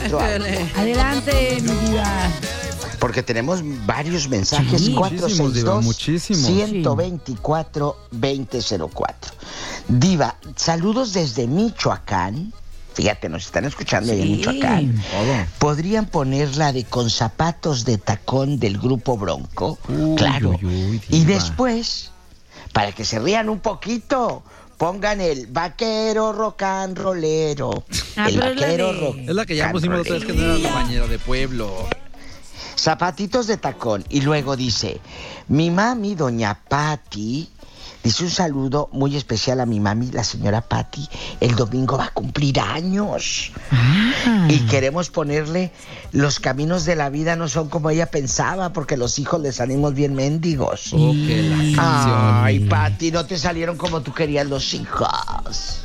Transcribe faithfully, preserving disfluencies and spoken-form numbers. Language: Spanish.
veinticuatro años. Adelante, mi diva. Porque tenemos varios mensajes. Sí, cuatro seis dos, muchísimos. uno dos cuatro, dos cero cero cuatro. Diva, saludos desde Michoacán. Fíjate, nos están escuchando Sí. en Michoacán. Todo. ¿Podrían poner la de Con zapatos de tacón del grupo Bronco? Uy, Claro. uy, uy, Y diva. después, para que se rían un poquito, pongan el vaquero rock and rollero. Ah, el pero es la vaquero de- rock. Es la que ya pusimos otra vez, que no era la bañera de pueblo. Zapatitos de tacón. Y luego dice, mi mami, doña Patti, dice un saludo muy especial a mi mami, la señora Patti. El domingo va a cumplir años. Ah. Y queremos ponerle, los caminos de la vida no son como ella pensaba, porque los hijos le salimos bien mendigos. Oh, que la canción. Ay, Patti, no te salieron como tú querías los hijos.